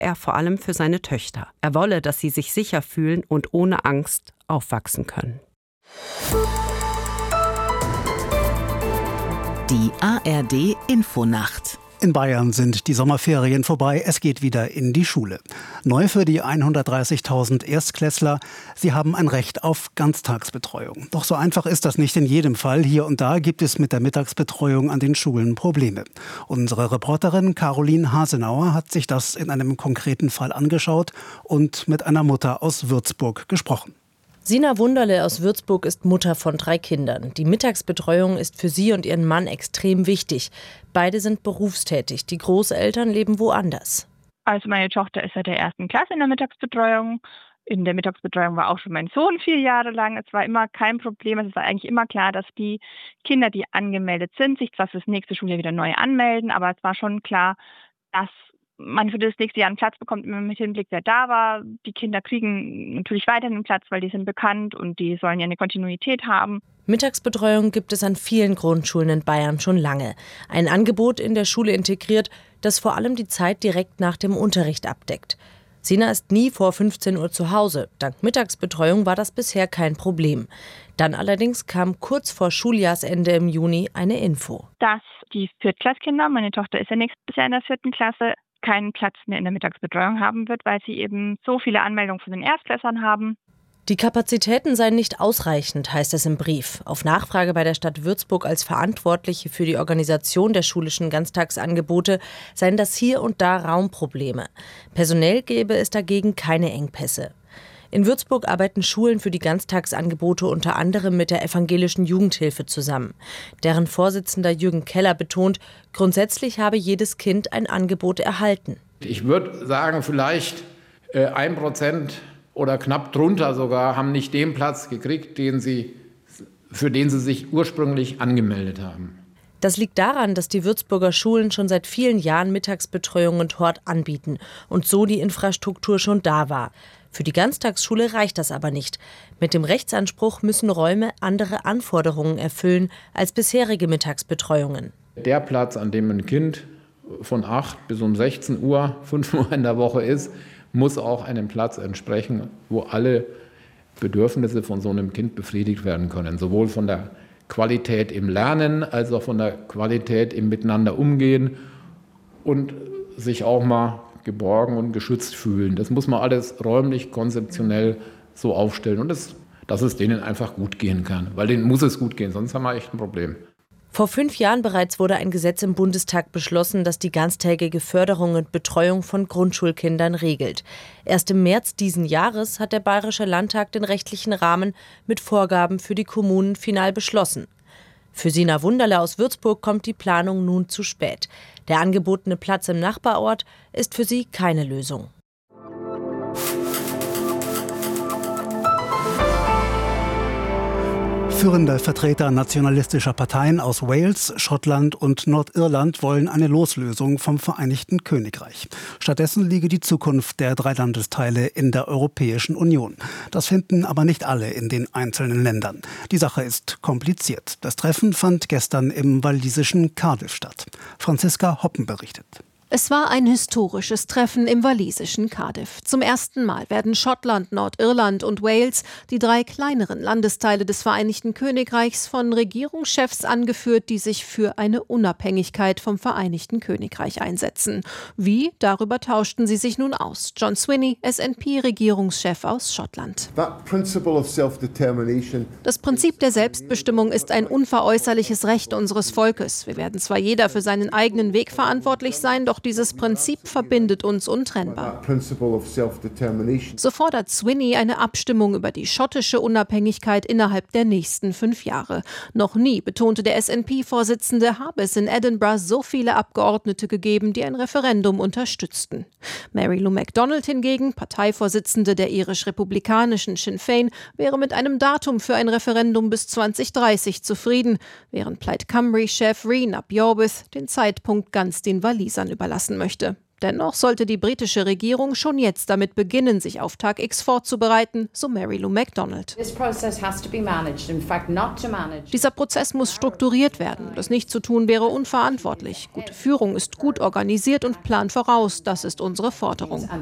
er vor allem für seine Töchter. Er wolle, dass sie sich sicher fühlen und ohne Angst aufwachsen können. Die ARD Infonacht. In Bayern sind die Sommerferien vorbei, es geht wieder in die Schule. Neu für die 130.000 Erstklässler, sie haben ein Recht auf Ganztagsbetreuung. Doch so einfach ist das nicht in jedem Fall. Hier und da gibt es mit der Mittagsbetreuung an den Schulen Probleme. Unsere Reporterin Caroline Hasenauer hat sich das in einem konkreten Fall angeschaut und mit einer Mutter aus Würzburg gesprochen. Sina Wunderle aus Würzburg ist Mutter von 3 Kindern. Die Mittagsbetreuung ist für sie und ihren Mann extrem wichtig. Beide sind berufstätig. Die Großeltern leben woanders. Also meine Tochter ist seit der 1. Klasse in der Mittagsbetreuung. In der Mittagsbetreuung war auch schon mein Sohn 4 Jahre lang. Es war immer kein Problem. Es war eigentlich immer klar, dass die Kinder, die angemeldet sind, sich zwar fürs nächste Schuljahr wieder neu anmelden, aber es war schon klar, dass man für das nächste Jahr einen Platz bekommt, immer mit Hinblick, wer da war. Die Kinder kriegen natürlich weiterhin einen Platz, weil die sind bekannt und die sollen ja eine Kontinuität haben. Mittagsbetreuung gibt es an vielen Grundschulen in Bayern schon lange. Ein Angebot in der Schule integriert, das vor allem die Zeit direkt nach dem Unterricht abdeckt. Sina ist nie vor 15 Uhr zu Hause. Dank Mittagsbetreuung war das bisher kein Problem. Dann allerdings kam kurz vor Schuljahrsende im Juni eine Info. Dass die Viertklasskinder, meine Tochter ist ja nächstes Jahr in der 4. Klasse, keinen Platz mehr in der Mittagsbetreuung haben wird, weil sie eben so viele Anmeldungen von den Erstklässlern haben. Die Kapazitäten seien nicht ausreichend, heißt es im Brief. Auf Nachfrage bei der Stadt Würzburg als Verantwortliche für die Organisation der schulischen Ganztagsangebote seien das hier und da Raumprobleme. Personell gäbe es dagegen keine Engpässe. In Würzburg arbeiten Schulen für die Ganztagsangebote unter anderem mit der Evangelischen Jugendhilfe zusammen. Deren Vorsitzender Jürgen Keller betont, grundsätzlich habe jedes Kind ein Angebot erhalten. Ich würde sagen, vielleicht 1% oder knapp drunter sogar haben nicht den Platz gekriegt, für den sie sich ursprünglich angemeldet haben. Das liegt daran, dass die Würzburger Schulen schon seit vielen Jahren Mittagsbetreuung und Hort anbieten und so die Infrastruktur schon da war. Für die Ganztagsschule reicht das aber nicht. Mit dem Rechtsanspruch müssen Räume andere Anforderungen erfüllen als bisherige Mittagsbetreuungen. Der Platz, an dem ein Kind von 8 bis um 16 Uhr, 5 Uhr in der Woche ist, muss auch einem Platz entsprechen, wo alle Bedürfnisse von so einem Kind befriedigt werden können. Sowohl von der Qualität im Lernen als auch von der Qualität im Miteinander umgehen und sich auch mal geborgen und geschützt fühlen. Das muss man alles räumlich, konzeptionell so aufstellen und dass es denen einfach gut gehen kann. Weil denen muss es gut gehen, sonst haben wir echt ein Problem. Vor 5 Jahren bereits wurde ein Gesetz im Bundestag beschlossen, das die ganztägige Förderung und Betreuung von Grundschulkindern regelt. Erst im März diesen Jahres hat der Bayerische Landtag den rechtlichen Rahmen mit Vorgaben für die Kommunen final beschlossen. Für Sina Wunderle aus Würzburg kommt die Planung nun zu spät. Der angebotene Platz im Nachbarort ist für sie keine Lösung. Führende Vertreter nationalistischer Parteien aus Wales, Schottland und Nordirland wollen eine Loslösung vom Vereinigten Königreich. Stattdessen liege die Zukunft der 3 Landesteile in der Europäischen Union. Das finden aber nicht alle in den einzelnen Ländern. Die Sache ist kompliziert. Das Treffen fand gestern im walisischen Cardiff statt. Franziska Hoppen berichtet. Es war ein historisches Treffen im walisischen Cardiff. Zum ersten Mal werden Schottland, Nordirland und Wales, die 3 kleineren Landesteile des Vereinigten Königreichs, von Regierungschefs angeführt, die sich für eine Unabhängigkeit vom Vereinigten Königreich einsetzen. Wie? Darüber tauschten sie sich nun aus. John Swinney, SNP-Regierungschef aus Schottland. Das Prinzip der Selbstbestimmung ist ein unveräußerliches Recht unseres Volkes. Wir werden zwar jeder für seinen eigenen Weg verantwortlich sein, doch dieses Prinzip verbindet uns untrennbar. So fordert Swinney eine Abstimmung über die schottische Unabhängigkeit innerhalb der nächsten 5 Jahre. Noch nie, betonte der SNP-Vorsitzende, habe es in Edinburgh so viele Abgeordnete gegeben, die ein Referendum unterstützten. Mary Lou MacDonald hingegen, Parteivorsitzende der irisch-republikanischen Sinn Féin, wäre mit einem Datum für ein Referendum bis 2030 zufrieden, während Plaid Cymru-Chef Rian ap Iorwerth den Zeitpunkt ganz den Walisern überlassen möchte. Dennoch sollte die britische Regierung schon jetzt damit beginnen, sich auf Tag X vorzubereiten, so Mary Lou MacDonald. Dieser Prozess muss strukturiert werden. Das nicht zu tun wäre unverantwortlich. Gute Führung ist gut organisiert und plant voraus. Das ist unsere Forderung.